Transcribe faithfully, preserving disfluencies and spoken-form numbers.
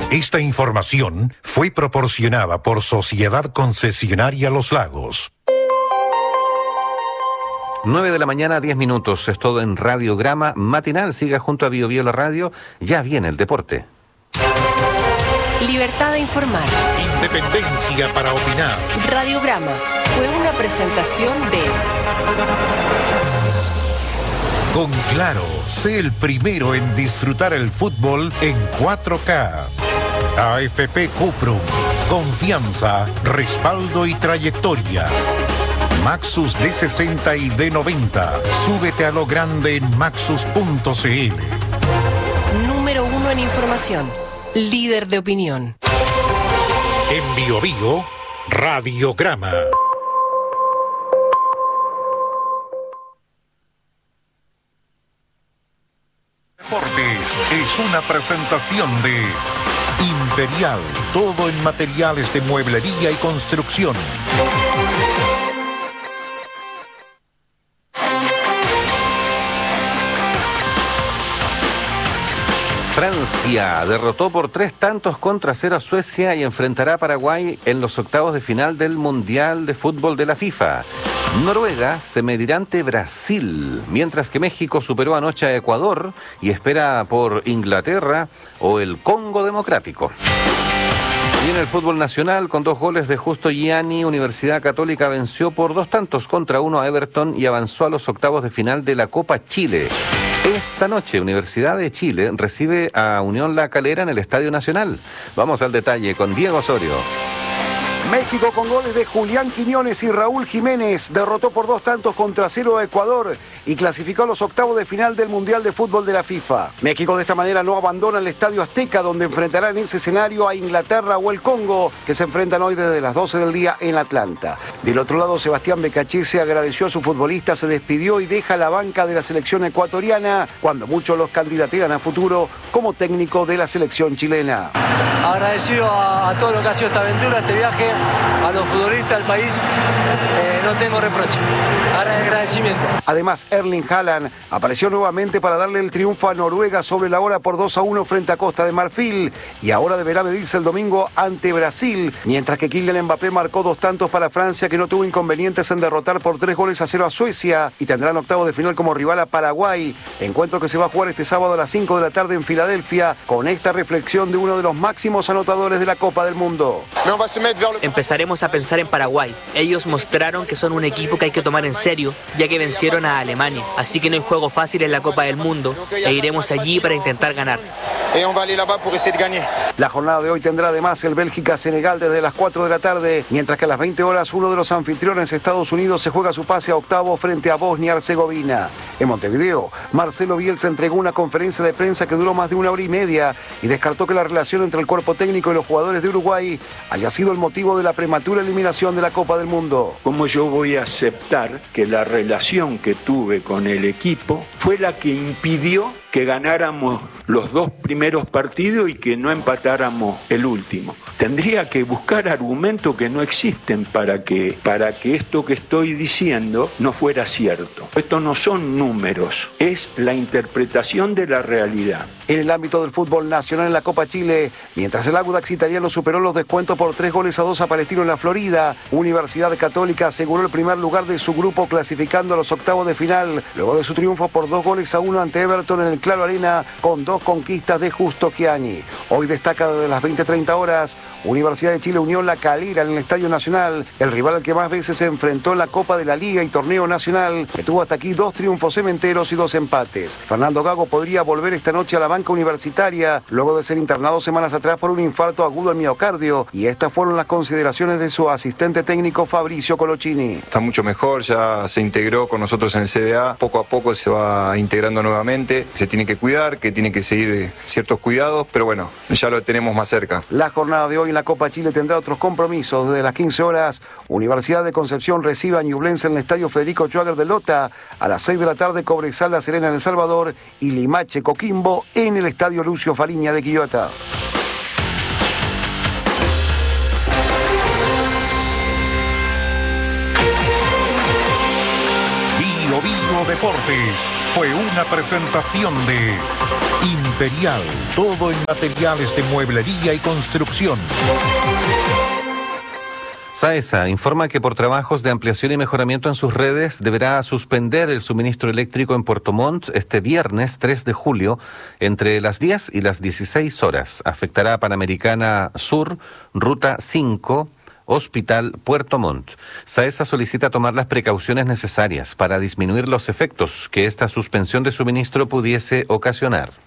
Esta información fue proporcionada por Sociedad Concesionaria Los Lagos. nueve de la mañana, diez minutos. Es todo en Radiograma Matinal. Siga junto a Bio Bio la radio. Ya viene el deporte. Libertad de informar. Independencia para opinar. Radiograma fue una presentación de... Con Claro, sé el primero en disfrutar el fútbol en cuatro K. A F P Cuprum, confianza, respaldo y trayectoria. Maxus D sesenta y D noventa, súbete a lo grande en maxus punto c l. Número uno en información, líder de opinión. En Bio Bio, Radiograma. Deportes es una presentación de Imperial, todo en materiales de mueblería y construcción. Francia derrotó por tres tantos contra cero a Suecia y enfrentará a Paraguay en los octavos de final del Mundial de Fútbol de la FIFA. Noruega se medirá ante Brasil, mientras que México superó anoche a Ecuador y espera por Inglaterra o el Congo Democrático. Y en el fútbol nacional, con dos goles de Justo Gianni, Universidad Católica venció por dos tantos contra uno a Everton y avanzó a los octavos de final de la Copa Chile. Esta noche, Universidad de Chile recibe a Unión La Calera en el Estadio Nacional. Vamos al detalle con Diego Osorio. México, con goles de Julián Quiñones y Raúl Jiménez, derrotó por dos tantos contra cero a Ecuador y clasificó a los octavos de final del Mundial de Fútbol de la FIFA. México de esta manera no abandona el Estadio Azteca, donde enfrentará en ese escenario a Inglaterra o el Congo, que se enfrentan hoy desde las doce del día en Atlanta. Del otro lado, Sebastián Becachese agradeció a su futbolista, se despidió y deja la banca de la selección ecuatoriana, cuando muchos los candidatean a futuro como técnico de la selección chilena. Agradecido a, a todo lo que ha sido esta aventura, este viaje, a los futbolistas, al país, eh, no tengo reproche. Agradecimiento. Además, Erling Haaland apareció nuevamente para darle el triunfo a Noruega sobre la hora por dos a uno frente a Costa de Marfil y ahora deberá medirse el domingo ante Brasil, mientras que Kylian Mbappé marcó dos tantos para Francia, que no tuvo inconvenientes en derrotar por tres goles a cero a Suecia y tendrán octavos de final como rival a Paraguay, encuentro que se va a jugar este sábado a las cinco de la tarde en Filadelfia, con esta reflexión de uno de los máximos anotadores de la Copa del Mundo. Empezaremos a pensar en Paraguay. Ellos mostraron que son un equipo que hay que tomar en serio, ya que vencieron a Alemania. Así que no hay juego fácil en la Copa del Mundo e iremos allí para intentar ganar. La jornada de hoy tendrá además el Bélgica-Senegal desde las cuatro de la tarde, mientras que a las veinte horas uno de los anfitriones, Estados Unidos, se juega su pase a octavo frente a Bosnia-Herzegovina. En Montevideo, Marcelo Bielsa entregó una conferencia de prensa que duró más de una hora y media y descartó que la relación entre el cuerpo técnico y los jugadores de Uruguay haya sido el motivo de la prematura eliminación de la Copa del Mundo. ¿Cómo yo voy a aceptar que la relación que tuve con el equipo fue la que impidió que ganáramos los dos primeros partidos y que no empatáramos el último? Tendría que buscar argumentos que no existen para que, para que esto que estoy diciendo no fuera cierto. Esto no son números, es la interpretación de la realidad. En el ámbito del fútbol nacional en la Copa Chile, mientras el Audax italiano superó los descuentos por tres goles a dos a Palestino en la Florida, Universidad Católica aseguró el primer lugar de su grupo clasificando a los octavos de final, luego de su triunfo por dos goles a uno ante Everton en el Claro Arena, con dos conquistas de Justo Gianni. Hoy destaca desde las veinte treinta horas, Universidad de Chile Unión La Calera en el Estadio Nacional, el rival al que más veces se enfrentó en la Copa de la Liga y Torneo Nacional, que tuvo hasta aquí dos triunfos cementeros y dos empates. Fernando Gago podría volver esta noche a la banca universitaria, luego de ser internado semanas atrás por un infarto agudo al miocardio, y estas fueron las consideraciones de su asistente técnico Fabricio Colochini. Está mucho mejor, ya se integró con nosotros en el C D A, poco a poco se va integrando nuevamente, se tiene que cuidar, que tiene que seguir ciertos cuidados, pero bueno, ya lo tenemos más cerca. La jornada de hoy en la Copa Chile tendrá otros compromisos. Desde las quince horas, Universidad de Concepción recibe a Ñublense en el Estadio Federico Schwager de Lota. A las seis de la tarde, Cobresal La Serena en El Salvador y Limache Coquimbo en el Estadio Lucio Fariña de Quillota. Bio Bio Deportes fue una presentación de Imperial, todo en materiales de mueblería y construcción. SAESA informa que por trabajos de ampliación y mejoramiento en sus redes deberá suspender el suministro eléctrico en Puerto Montt este viernes tres de julio entre las diez y las dieciséis horas. Afectará a Panamericana Sur, Ruta cinco, Hospital Puerto Montt. SAESA solicita tomar las precauciones necesarias para disminuir los efectos que esta suspensión de suministro pudiese ocasionar.